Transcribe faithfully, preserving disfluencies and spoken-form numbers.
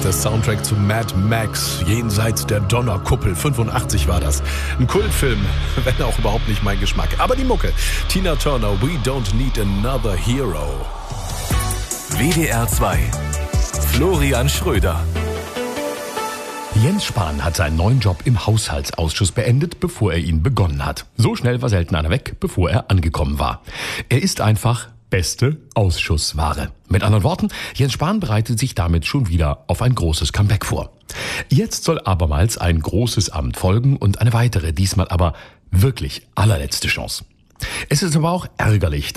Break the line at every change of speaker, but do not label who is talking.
ist der Soundtrack zu Mad Max, Jenseits der Donnerkuppel. fünfundachtzig war das. Ein Kultfilm, wenn auch überhaupt nicht mein Geschmack. Aber die Mucke. Tina Turner, We Don't Need Another Hero.
W D R zwei. Florian Schröder.
Jens Spahn hat seinen neuen Job im Haushaltsausschuss beendet, bevor er ihn begonnen hat. So schnell war selten einer weg, bevor er angekommen war. Er ist einfach beste Ausschussware. Mit anderen Worten, Jens Spahn bereitet sich damit schon wieder auf ein großes Comeback vor. Jetzt soll abermals ein großes Amt folgen und eine weitere, diesmal aber wirklich allerletzte Chance. Es ist aber auch ärgerlich,